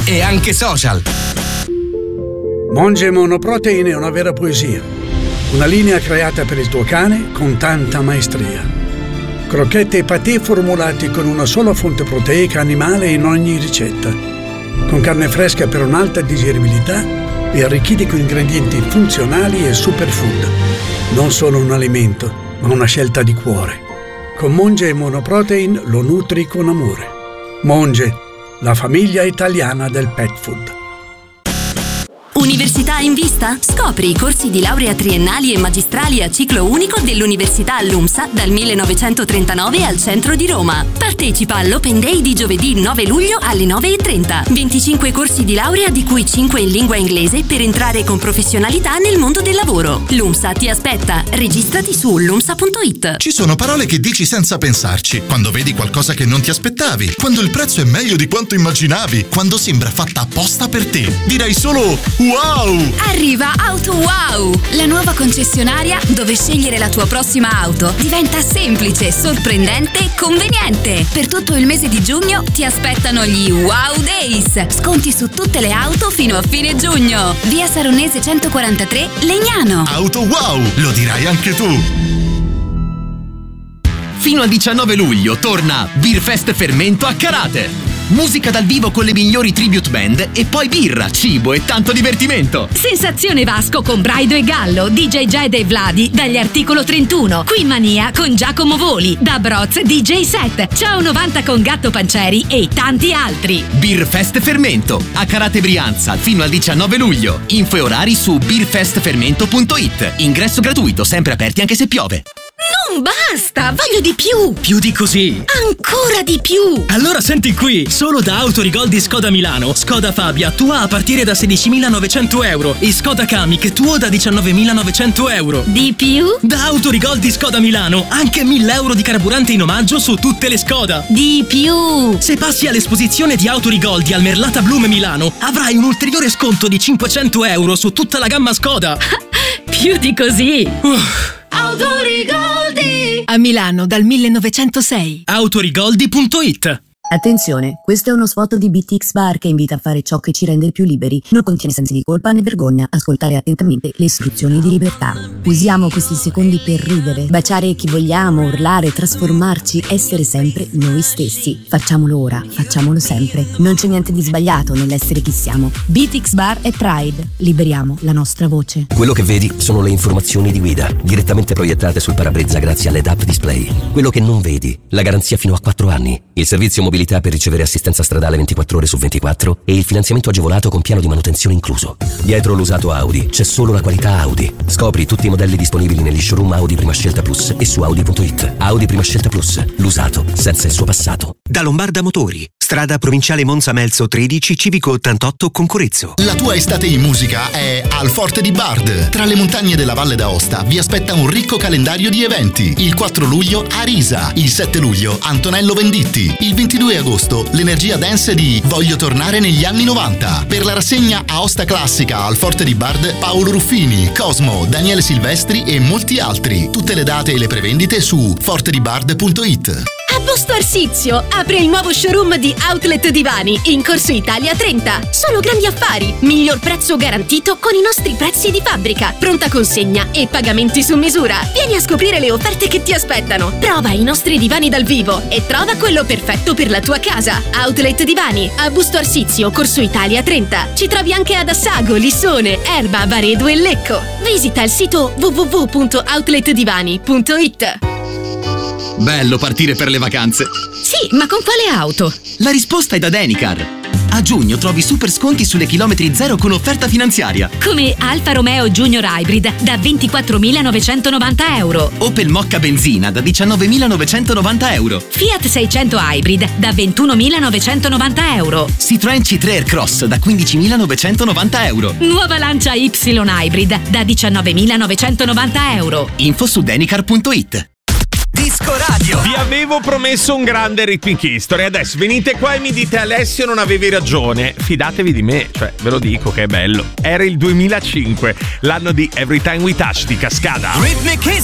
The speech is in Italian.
e anche social. Monge Monoprotein è una vera poesia. Una linea creata per il tuo cane con tanta maestria. Crocchette e patè formulati con una sola fonte proteica animale in ogni ricetta. Con carne fresca per un'alta digeribilità e arricchiti con ingredienti funzionali e superfood. Non solo un alimento, ma una scelta di cuore. Con Monge Monoprotein lo nutri con amore. Monge, la famiglia italiana del pet food. Università in vista? Scopri i corsi di laurea triennali e magistrali a ciclo unico dell'Università LUMSA dal 1939 al centro di Roma. Partecipa all'Open Day di giovedì 9 luglio alle 9:30. 25 corsi di laurea, di cui 5 in lingua inglese, per entrare con professionalità nel mondo del lavoro. LUMSA ti aspetta. Registrati su lumsa.it. Ci sono parole che dici senza pensarci, quando vedi qualcosa che non ti aspettavi, quando il prezzo è meglio di quanto immaginavi, quando sembra fatta apposta per te. Direi solo wow! Arriva Auto Wow, la nuova concessionaria dove scegliere la tua prossima auto diventa semplice, sorprendente e conveniente. Per tutto il mese di giugno ti aspettano gli Wow Days. Sconti su tutte le auto fino a fine giugno. Via Saronese 143, Legnano. Auto Wow, lo dirai anche tu! Fino al 19 luglio torna Beerfest Fermento a Carate. Musica dal vivo con le migliori tribute band e poi birra, cibo e tanto divertimento. Sensazione Vasco con Braido e Gallo, DJ Jed e Vladi dagli Articolo 31, Qui Mania con Giacomo Voli, da Broz DJ Set, Ciao 90 con Gatto Pancieri e tanti altri. Beerfest Fermento a Carate Brianza fino al 19 luglio. Info e orari su beerfestfermento.it. Ingresso gratuito, sempre aperti anche se piove. Non basta, voglio di più! Più di così! Ancora di più! Allora senti qui, solo da Autorigol di Skoda Milano, Skoda Fabia tua a partire da 16.900 euro e Skoda Kamiq tuo da 19.900 euro. Di più? Da Autorigol di Skoda Milano, anche 1.000 euro di carburante in omaggio su tutte le Skoda. Di più! Se passi all'esposizione di Autorigol di Almerlata Blume Milano, avrai un ulteriore sconto di 500 euro su tutta la gamma Skoda. Più di così! Autorigoldi! A Milano dal 1906. Autorigoldi.it. Attenzione, questo è uno spot di BTX Bar che invita a fare ciò che ci rende più liberi. Non contiene sensi di colpa né vergogna. Ascoltare attentamente le istruzioni di libertà. Usiamo questi secondi per ridere, baciare chi vogliamo, urlare, trasformarci, essere sempre noi stessi. Facciamolo ora, facciamolo sempre. Non c'è niente di sbagliato nell'essere chi siamo. BTX Bar e Pride. Liberiamo la nostra voce. Quello che vedi sono le informazioni di guida, direttamente proiettate sul parabrezza grazie all'ED-Up Display. Quello che non vedi, la garanzia fino a 4 anni, il servizio mobilità per ricevere assistenza stradale 24 ore su 24 e il finanziamento agevolato con piano di manutenzione incluso. Dietro l'usato Audi c'è solo la qualità Audi. Scopri tutti i modelli disponibili negli showroom Audi Prima Scelta Plus e su Audi.it. Audi Prima Scelta Plus, l'usato senza il suo passato. Da Lombarda Motori, strada provinciale Monza Melzo 13, civico 88 Concorezzo. La tua estate in musica è al Forte di Bard. Tra le montagne della Valle d'Aosta vi aspetta un ricco calendario di eventi. Il 4 luglio Arisa, il 7 luglio Antonello Venditti, il 22 agosto l'energia dance di Voglio tornare negli anni 90. Per la rassegna Aosta Classica al Forte di Bard, Paolo Ruffini, Cosmo, Daniele Silvestri e molti altri. Tutte le date e le prevendite su fortedibard.it. A Busto Arsizio apre il nuovo showroom di Outlet Divani in Corso Italia 30. Sono grandi affari, miglior prezzo garantito con i nostri prezzi di fabbrica, pronta consegna e pagamenti su misura. Vieni a scoprire le offerte che ti aspettano. Prova i nostri divani dal vivo e trova quello perfetto per la tua casa. Outlet Divani a Busto Arsizio, Corso Italia 30. Ci trovi anche ad Assago, Lissone, Erba, Varedo e Lecco. Visita il sito www.outletdivani.it. Bello partire per le vacanze. Sì, ma con quale auto? La risposta è da Denicar. A giugno trovi super sconti sulle chilometri zero con offerta finanziaria. Come Alfa Romeo Junior Hybrid da 24.990 euro. Opel Mokka benzina da 19.990 euro. Fiat 600 Hybrid da 21.990 euro. Citroën C3 Aircross da 15.990 euro. Nuova Lancia Y Hybrid da 19.990 euro. Info su denicar.it. Disco Radio. Vi avevo promesso un grande Rhythmic History. Adesso venite qua e mi dite: Alessio, non avevi ragione. Fidatevi di me, cioè ve lo dico che è bello. Era il 2005, l'anno di Every Time We Touch di Cascada. Rhythmic History.